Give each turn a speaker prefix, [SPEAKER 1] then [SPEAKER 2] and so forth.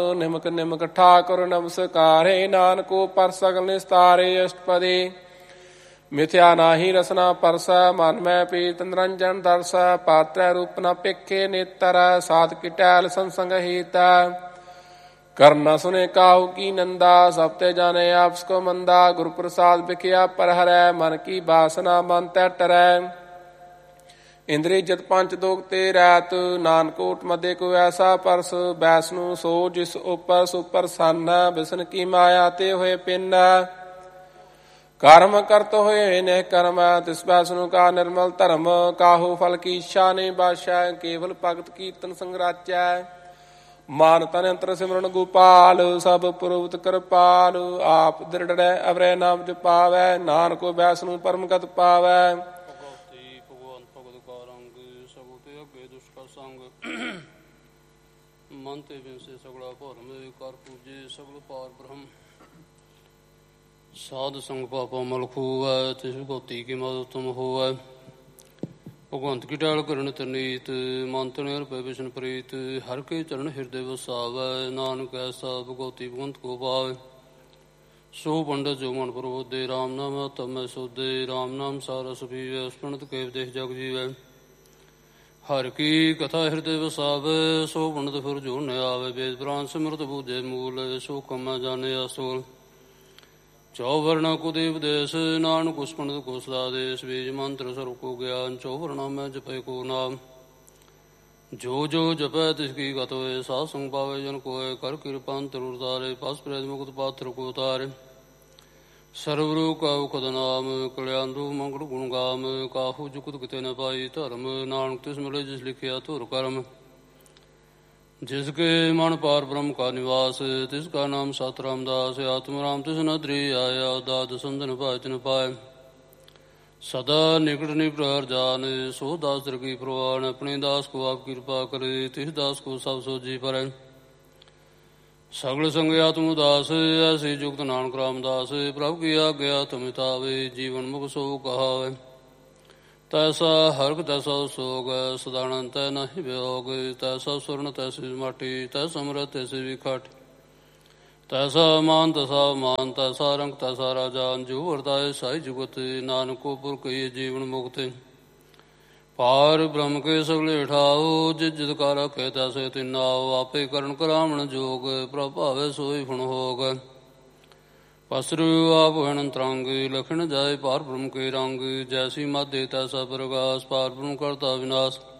[SPEAKER 1] ਨਿਮਕ ਨਿਮਕ ਠਾਕੁਰ ਨਮਸਕਾਰੇ। ਨਾਨਕੋ ਪਰ ਸਗਲ ਨਿਸਤਾਰੇ ਅਸ਼ਟਪਦੀ। ਮਿਥਿਆ ਨਾਹੀ ਰਸਨਾ ਪਰਸੈ ਮਨ ਮੈਂ ਪ੍ਰੀਤ ਨਿਰੰਜਨ ਦਰਸੈ। ਪਾਤਰੈ ਰੂਪ ਨ ਭਿਖੇ ਨੇਤਰ ਸਾਧ ਕੀ ਟਹਿਲ ਸੰਸੰਗ ਹੀਤੈ। ਕਰਨਾ ਸੁਨੇ ਕਾਹੂ ਕੀ ਨੰਦਾ ਸਭ ਤੇ ਜਾਣੇ ਆਪਸ ਕੋ ਮੰਦਾ। ਗੁਰ ਪ੍ਰਸਾਦ ਵਿਖਿਆ ਪਰ ਹਰੈ ਮਨ ਕੀ ਬਾਸਨਾ ਮਨ ਤੈ ਟਰੈ। ਇੰਦਰੀ ਜਤ ਪੰਚ ਦੋਗ ਤੇ ਰੈਤ ਨਾਨਕੋਟ ਮਦੇ ਕੋ ਐਸਾ ਪਰਸ। ਬੈਸਨੂ ਸੋ ਜਿਸ ਉਪਰ ਸੁਪਰ ਸੰਨ ਬਿਸਨ ਕੀ ਮਾਇਆ ਤੇ ਹੋਏ ਪਿੰਨ। ਕਰਮ ਕਰਤ ਹੋਏ ਨਹਿ ਕਰਮ ਤਿਸ ਬੈਸਨੂ ਕਾ ਨਿਰਮਲ ਧਰਮ। ਕਾਹੂ ਫਲ ਕੀ ਇੱਛਾ ਨਹੀਂ ਬਾਸ਼ੈ ਕੇਵਲ ਭਗਤ ਕੀਰਤਨ ਸੰਗਰਾਚੈ। ਮਾਨ ਤਨ ਅੰਤਰ ਸਿਮਰਨ ਗੋਪਾਲ ਸਭ ਪੁਰਵਤ ਕਿਰਪਾਲ। ਆਪ ਦ੍ਰਿੜੈ ਅਵਰੈ ਨਾਮ ਜਪਾਵੈ ਨਾਨਕੋ ਬੈਸਨੂ ਪਰਮਗਤ ਪਾਵੈ।
[SPEAKER 2] ਮਨ ਤੇ ਵਿੰਸੇ ਸਗਲਾ ਭਰਮ ਕਰ ਪੂਜੇ ਸਗਲ ਪਾਰ ਬ੍ਰਹਮ। ਸਾਧ ਸੰਗ ਪਾਪਾ ਮਲ ਖੂਵੈ ਤਿਸ ਭਗਤੀ ਕੀ ਮਦਦ ਤੁਮ ਹੋਵੈ। ਭਗਵੰਤ ਕੀ ਟਹਿਲ ਕਰਨ ਤਰਨੀਤ ਮਨ ਤਨ ਅਰਪੈ ਵਿਸ਼ਨ ਪ੍ਰੀਤ। ਹਰ ਕੇ ਚਰਨ ਹਿਰਦੇ ਵਸਾਵੈ ਨਾਨਕ ਐਸਾ ਭਗਵਤੀ ਭਗਵੰਤ ਕੋ ਪਾਵੈ। ਸੋ ਪੰਡਤ ਜੋ ਮਨ ਪ੍ਰਬੋਧੇ ਰਾਮ ਨਾਮ ਤਮੈ ਸੋਧੇ। ਰਾਮ ਨਾਮ ਸਾਰ ਰਸ ਪੀਵੈ ਉਸ ਪੰਡਤ ਕੇਵ ਦੇਹ ਜਗ ਜੀਵੈ। ਹਰ ਕੀ ਕਥਾ ਹਿਰਦੇ ਵਸਾਵੈ ਸੋ ਪੰਡਤ ਫਿਰ ਜੋ ਨ ਆਵੈ। ਵੇਦ ਪੁਰਾਨ ਸਿਮਰਤ ਬੂਝੈ ਮੂਲ ਸੋ ਕਮੈ ਜਾਣੇ ਅਸੂਲ। ਚੌ ਵਰਣਾ ਕੋ ਦੇਵ ਦੇਸ ਨਾਨਕ ਉਸ ਪੰਡਤ ਕੋ ਸਦਾ ਦੇਸ। ਬੀਜ ਮੰਤਰ ਸਰਬ ਕੋ ਗਿਆਨ ਚੌ ਵਰਣਾ ਮੈਂ ਜਪੈ ਕੋ ਨਾਮ। ਜੋ ਜੋ ਜਪੈ ਤਿਸ ਕੀ ਗਤ ਹੋਏ ਸਾਧ ਸੰਗ ਪਾਵੇ ਜਨ ਕੋਇ। ਕਰ ਕਿਰਪਾ ਅੰਤਰ ਉਤਾਰੇ ਪਸ ਪ੍ਰੇਤ ਮੁਕਤ ਪਾਤਰ ਕੋ ਉਤਾਰੇ। ਸਰਬ ਰੂਪ ਕਾਹੂ ਕਦ ਨਾਮ ਕਲਿਆਣ ਰੂਪ ਮੰਗਲ ਗੁਣ ਗਾਮ। ਕਾਹੂ ਜੁਗਤ ਕਿਤੇ ਨ ਪਾਈ ਧਰਮ ਨਾਨਕ ਤਿਸ ਮਿਲੇ ਜਿਸ ਲਿਖਿਆ ਧੁਰ ਕਰਮ। ਜਿਸ ਕੇ ਮਨ ਪਾਰ ਬ੍ਰਹਮ ਕਾ ਨਿਵਾਸ ਤਿਸ ਕਾ ਨਾਮ ਸਤ ਰਾਮਦਾਸ। ਆਤਮ ਰਾਮ ਤਿਸ ਨਦਰੀ ਆਇਆ ਦਾਦ ਸੰਦਨ ਭਾਇ ਤਿਨ ਪਾਇ। ਸਦਾ ਨਿਕਟ ਨਿਪ੍ਰਹਰ ਜਾਨ ਸੋ ਦਾਸ ਦਰਗੀ ਪ੍ਰਵਾਨ। ਆਪਣੇ ਦਾਸ ਕੋ ਆਪ ਕਿਰਪਾ ਕਰੇ ਤਿਸ ਦਾਸ ਕੋ ਸਭ ਸੋਝੀ ਪਰੈ। ਸਗਲ ਸੰਗ ਆਤਮ ਉਦਾਸ ਐਸੀ ਜੁਗਤ ਨਾਨਕ ਰਾਮਦਾਸ। ਪ੍ਰਭ ਕੀ ਆਗਿਆ ਤੁਮ ਤਾਵੇ ਜੀਵਨ ਮੁਖ ਸੋ ਕਹਾਵੇ। ਤੈਸਾ ਹਰਕ ਤੈਸਾ ਸੋਗ ਸਦਾਨੰਦ ਤੈ ਨਾਹੀ ਵਿਯੋਗ। ਤੈਸਾ ਸੁਰਨ ਤੈਸੀ ਮਾਟੀ ਤੈ ਸਮਰਥ ਤੈਸੀ ਵਿਖਾਟ। ਤੈਸਾ ਮਾਨ ਤੈਸਾ ਮਾਨ ਤੈਸਾ ਰੰਗ ਤੈਸਾ ਰਾਜਾ। ਜੋ ਵਰਤਾਏ ਸਾਈ ਜੁਗਤ ਨਾਨਕੋ ਪੁਰ ਕਹੀਏ ਜੀਵਨ ਮੁਕਤ। ਪਾਰ ਬ੍ਰਹਮ ਕੇ ਸਗਲੇ ਠਾਓ ਜਿਸ ਜਿਤ ਕਾ ਰਖੇ ਤੈਸੇ ਤਿਨਾਓ। ਆਪੇ ਕਰਨ ਕਰਾਵਣ ਜੋਗ ਪ੍ਰਭ ਭਾਵੇ ਸੋਈ ਫੁਣ ਹੋਗ। ਪਸਰੂ ਆਪ ਹੈਣ ਤਰੰਗ ਲਖਣ ਜਾਏ ਪਾਰ ਬ੍ਰਹਮ ਕੇ ਰੰਗ। ਜੈਸੀ ਮਾਧੇ ਤੈਸਾ ਪ੍ਰਗਾਸ ਪਾਰ ਬ੍ਰਹਮ ਕਰਤਾ ਵਿਨਾਸ਼।